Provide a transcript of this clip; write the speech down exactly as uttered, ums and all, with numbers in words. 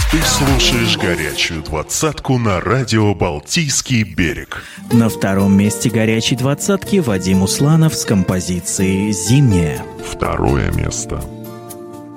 Ты слушаешь «Горячую двадцатку» на радио «Балтийский берег». На втором месте «Горячей двадцатки» Вадим Усланов с композицией «Зимняя». Второе место.